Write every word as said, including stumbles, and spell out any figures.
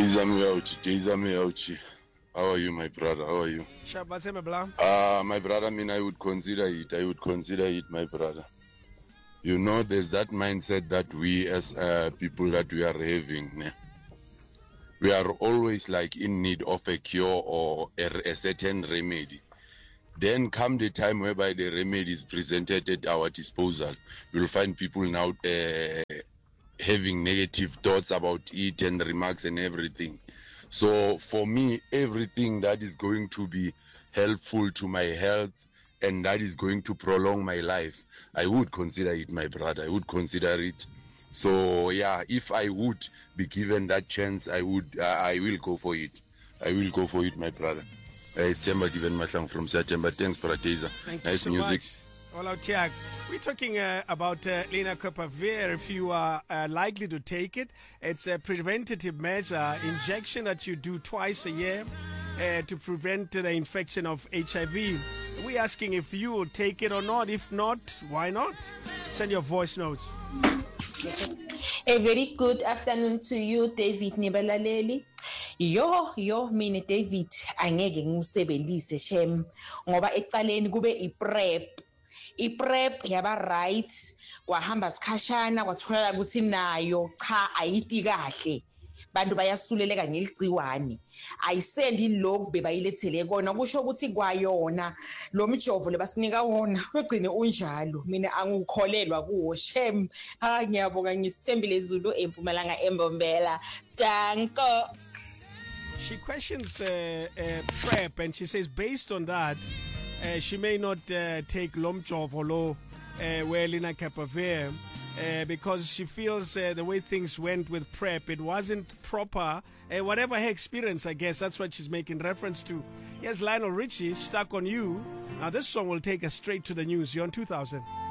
Daisy Auchi, Daisy Auchi. How are you, my brother? How are you? Uh, my brother, I mean, I would consider it. I would consider it, my brother. You know, there's that mindset that we as uh, people that we are having, né? We are always like in need of a cure or a, a certain remedy. Then come the time whereby the remedy is presented at our disposal, you'll find people now uh, having negative thoughts about it and remarks and everything. So for me, everything that is going to be helpful to my health and that is going to prolong my life, I would consider it, my brother. I would consider it. So yeah, if I would be given that chance, I would. Uh, I will go for it. I will go for it, my brother. Uh, it's Temba Given Masang from September. Thanks for a teaser. Thank nice you so music. Much. All out Tiag. We're talking uh, about uh, lenacapavir. If you are uh, likely to take it, it's a preventative measure, injection that you do twice a year uh, to prevent the infection of H I V. We're asking if you will take it or not. If not, why not? Send your voice notes. A very good afternoon to you, David Nibalaleli. Yo, yo, mina David, angeke ngusebenzise shem ngoba ecaleni kube iprep. Iprep yaba right, kwahamba sikhashana kwathola ukuthi nayo cha ayiti kahle. Bantu bayasuleleka ngeligciwane. Ayisendi lokhu bebayilethele kona kusho ukuthi kwayona lo mjovo lebasinika wona ugcine unjalo. Mina angikholelwa kuwo shem. Ha ngiyabonga ngisithembile Zulu eMpumalanga eMbombela. Danko. She questions uh, uh, PrEP and she says based on that uh, she may not uh, take Lomjovo lo where lenacapavir uh, because she feels uh, the way things went with PrEP, it wasn't proper. Uh, whatever her experience, I guess that's what she's making reference to. Here's Lionel Richie, Stuck on You. Now this song will take us straight to the news. You're on two thousand.